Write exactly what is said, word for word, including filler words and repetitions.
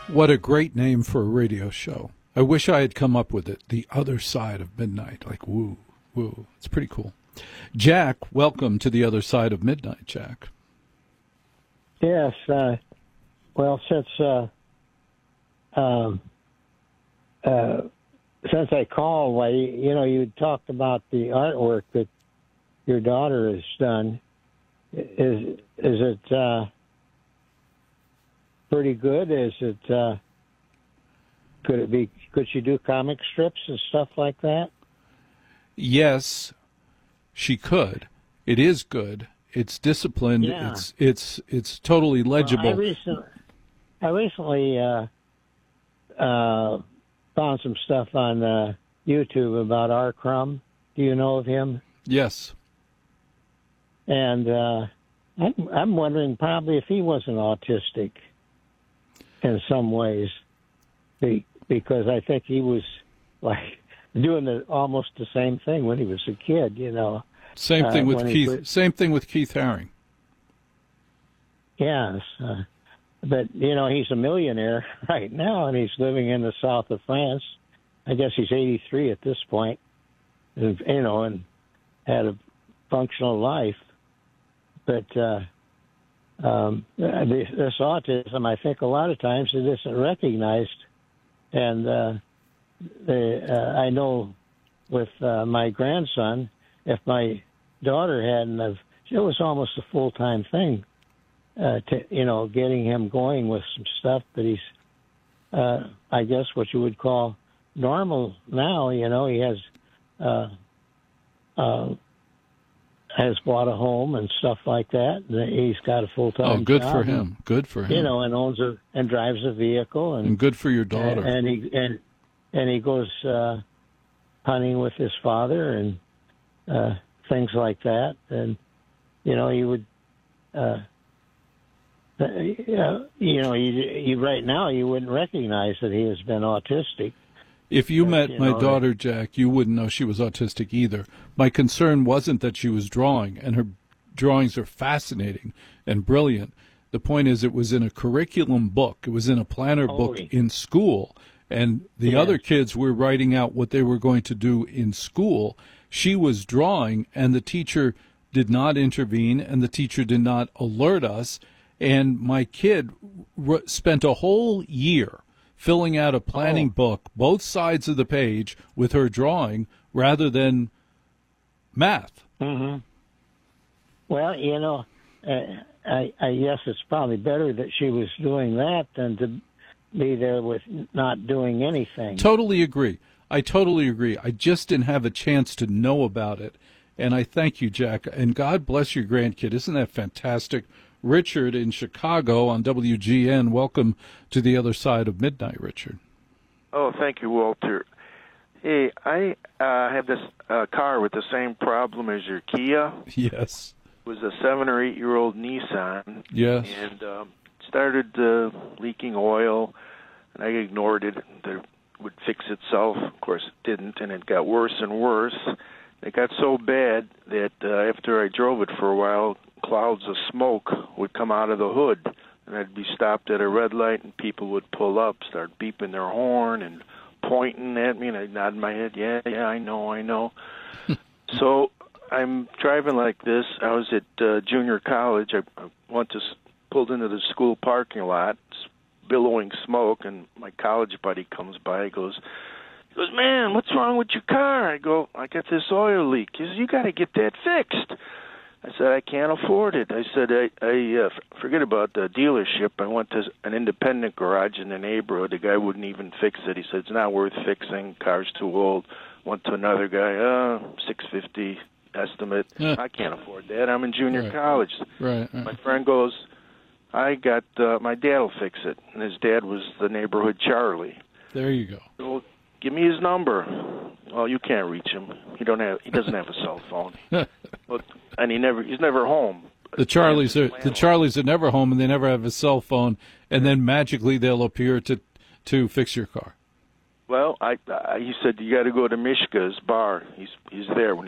What a great name for a radio show. I wish I had come up with it. The Other Side of Midnight. Like, woo, woo. It's pretty cool. Jack, welcome to The Other Side of Midnight, Jack. Yes. Uh, well, since uh, um, uh, since I called, well, you, you know, you talked about the artwork that your daughter has done. Is is it uh, pretty good? Is it uh, could it be? Could she do comic strips and stuff like that? Yes, she could. It is good. It's disciplined. Yeah. It's it's it's totally legible. Well, I recently, I recently uh, uh, found some stuff on uh, YouTube about R. Crumb. Do you know of him? Yes. And uh, I'm, I'm wondering probably if he wasn't autistic in some ways, be, because I think he was like doing the, almost the same thing when he was a kid, you know. Same thing uh, with Keith. Was, same thing with Keith Haring. Yes, uh, but you know he's a millionaire right now, and he's living in the south of France. I guess he's eighty-three at this point, and, you know, and had a functional life. But uh, um, this, this autism, I think a lot of times it isn't recognized. And uh, the, uh, I know with uh, my grandson, if my daughter hadn't have, it was almost a full-time thing, uh, to, you know, getting him going with some stuff. But he's, uh, I guess, what you would call normal now. You know, he has... Uh, uh, has bought a home and stuff like that. He's got a full-time Oh, good job, for him. Good for him. You know, and owns a and drives a vehicle, and, and good for your daughter. And, and he and and he goes uh, hunting with his father and uh, things like that. And you know, you would, uh, uh, you know, you, you right now you wouldn't recognize that he has been autistic. If you But, met you my know, daughter, Jack, you wouldn't know she was autistic either. My concern wasn't that she was drawing, and her drawings are fascinating and brilliant. The point is it was in a curriculum book. It was in a planner book Holy. in school, and the Yes. other kids were writing out what they were going to do in school. She was drawing, and the teacher did not intervene, and the teacher did not alert us. And my kid r- spent a whole year filling out a planning Oh. book, both sides of the page, with her drawing rather than math. Mm-hmm. Well, you know, uh, I, I guess it's probably better that she was doing that than to be there with not doing anything. Totally agree. I totally agree. I just didn't have a chance to know about it. And I thank you, Jack. And God bless your grandkid. Isn't that fantastic? Richard in Chicago on W G N. Welcome to The Other Side of Midnight, Richard. Oh, thank you, Walter. Hey, I uh, have this uh, car with the same problem as your Kia. Yes. It was a seven or eight year old Nissan. Yes. And um, started uh, leaking oil, and I ignored it. It would fix itself. Of course, it didn't, and it got worse and worse. It got so bad that uh, after I drove it for a while, clouds of smoke would come out of the hood, and I'd be stopped at a red light, and people would pull up, start beeping their horn and pointing at me, and I'd nod my head, yeah, yeah, I know, I know. So I'm driving like this. I was at uh, junior college. I, I went to pulled into the school parking lot, billowing smoke, and my college buddy comes by. He goes, he goes, man, what's wrong with your car? I go, I got this oil leak. He says, you got to get that fixed. I said, I can't afford it. I said, I, I uh, forget about the dealership. I went to an independent garage in the neighborhood. The guy wouldn't even fix it. He said, it's not worth fixing. Car's too old. Went to another guy, uh, six fifty estimate. Yeah. I can't afford that. I'm in junior Right. college. Right. My right. friend goes, I got, uh, my dad will fix it. And his dad was the neighborhood Charlie. There you go. Well, give me his number. Well, you can't reach him. He don't have. He doesn't have a cell phone. But, and he never. He's never home. The Charlies are the Charlies are never home, and they never have a cell phone. And then magically they'll appear to to fix your car. Well, I, I he said you got to go to Mishka's bar. He's he's there when